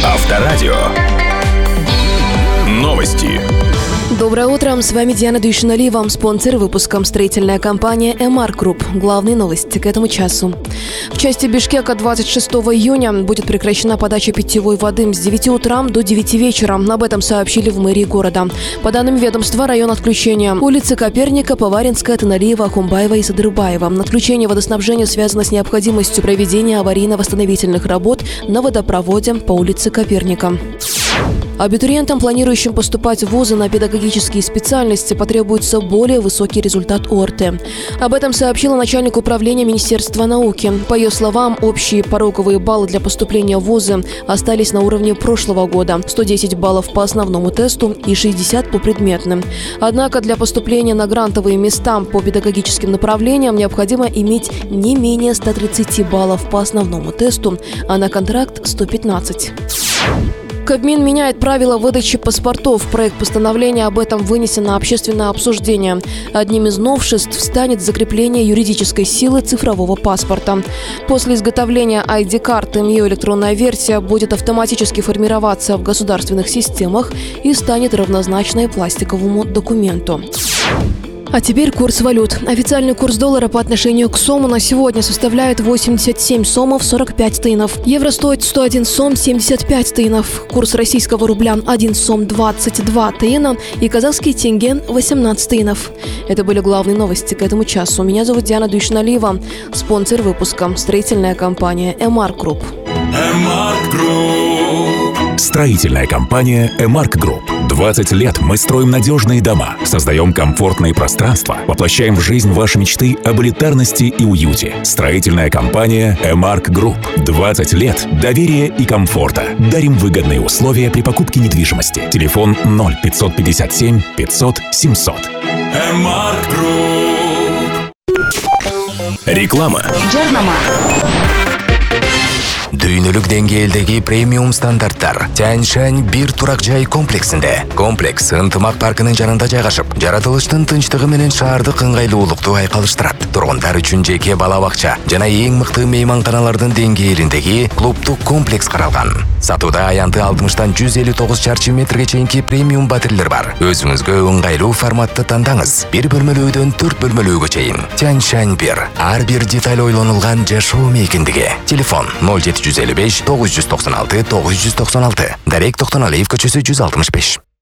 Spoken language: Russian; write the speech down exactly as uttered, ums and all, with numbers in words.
Авторадио. Новости. Доброе утро, с вами Диана Дюйшиналиева, спонсор выпуска строительная компания Эмарк Групп. Главные новости к этому часу. В части Бишкека двадцать шестого июня будет прекращена подача питьевой воды с девяти утра до девяти вечера. Об этом сообщили в мэрии города. По данным ведомства, район отключения: улицы Коперника, Поваринская, Таналиева, Хумбаева и Садырбаева. Отключение водоснабжения связано с необходимостью проведения аварийно-восстановительных работ на водопроводе по улице Коперника. Абитуриентам, планирующим поступать в вузы на педагогические специальности, потребуется более высокий результат ОРТ. Об этом сообщила начальник управления Министерства науки. По ее словам, общие пороговые баллы для поступления в вузы остались на уровне прошлого года – сто десять баллов по основному тесту и шестьдесят по предметным. Однако для поступления на грантовые места по педагогическим направлениям необходимо иметь не менее ста тридцати баллов по основному тесту, а на контракт – сто пятнадцать. Кабмин меняет правила выдачи паспортов. Проект постановления об этом вынесен на общественное обсуждение. Одним из новшеств станет закрепление юридической силы цифрового паспорта. После изготовления ай ди-карты ее электронная версия будет автоматически формироваться в государственных системах и станет равнозначной пластиковому документу. А теперь курс валют. Официальный курс доллара по отношению к сому на сегодня составляет восемьдесят семь сомов сорок пять тыинов. Евро стоит сто один сом семьдесят пять тыинов. Курс российского рубля один сом двадцать два тыина и казахский тенге восемнадцать тыинов. Это были главные новости к этому часу. Меня зовут Диана Дюйшиналиева. Спонсор выпуска строительная компания Эмарк Групп. Эмарк Групп. Строительная компания Эмарк Групп. двадцать лет мы строим надежные дома, создаем комфортные пространства, воплощаем в жизнь ваши мечты об элитарности и уюте. Строительная компания Эмарк Групп. двадцать лет доверия и комфорта. Дарим выгодные условия при покупке недвижимости. Телефон ноль пятьсот пятьдесят семь пятьсот семьсот. Эмарк Групп. Реклама. Дүйнөлүк деңгээлдеги премиум стандарттар Тянь-Шань бир турак жай комплексинде. Комплекс ынтымак паркынын жанында жайгашып, жаратылыштын тынчтыгы менен шаардык ыңгайлуулукту айкалыштырат. Тургундар үчүн жеке бала бакча жана эң мыкты мейманканалардын деңгээлиндеги клубдук комплекс каралган. Сатууда аянты алтымыштан жүз элүү тогуз чарчы метрге чейинки премиум батирлер бар. Өзүңүзгө ыңгайлуу форматты тандаңыз. Бир бөлмөлүү үйдөн төрт бөлмөлүүгө чейин. Тянь-Шань бир. Ар бир деталь ойлонулган жашоо мейкиндиги. Телефон ноль жети жүз элүү беш тогуз жүз токсон алты тогуз жүз токсон алты. Дарек Токтоналиев көчөсү жүз алтымыш беш.